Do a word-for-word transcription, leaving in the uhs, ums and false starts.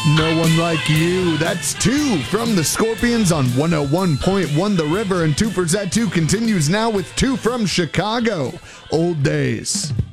No One Like You. That's two from the Scorpions on one oh one point one The River, and Two for Zat two continues now with two from Chicago, Old Days.